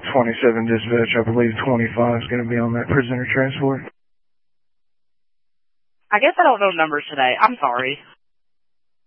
27 dispatch, I believe 25 is going to be on that prisoner transport. I guess I don't know numbers today. I'm sorry.